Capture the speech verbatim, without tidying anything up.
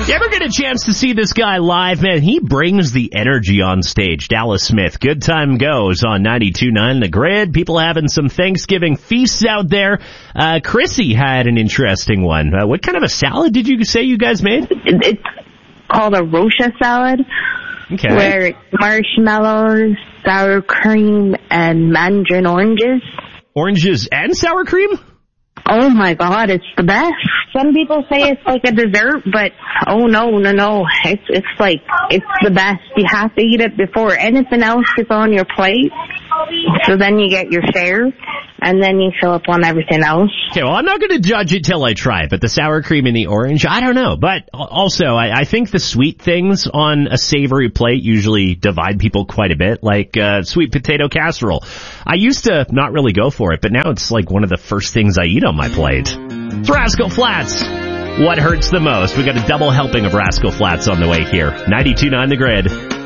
You ever get a chance to see this guy live? Man, he brings the energy on stage. Dallas Smith. Good time goes on ninety-two point nine The Grid. People having some Thanksgiving feasts out there. Uh, Chrissy had an interesting one. Uh, what kind of a salad did you say you guys made? It's called a Rocha salad. Okay. Where it's marshmallows, sour cream, and mandarin oranges. Oranges and sour cream? Oh my God, it's the best. Some people say it's like a dessert, but oh no, no, no. It's it's like, it's the best. You have to eat it before anything else is on your plate. So then you get your share, and then you fill up on everything else. Okay, well, I'm not going to judge it till I try it, but the sour cream and the orange, I don't know. But also, I, I think the sweet things on a savory plate usually divide people quite a bit, like uh, sweet potato casserole. I used to not really go for it, but now it's like one of the first things I eat on my plate. It's Rascal Flatts. What hurts the most? We got a double helping of Rascal Flatts on the way here. ninety-two point nine The Grid.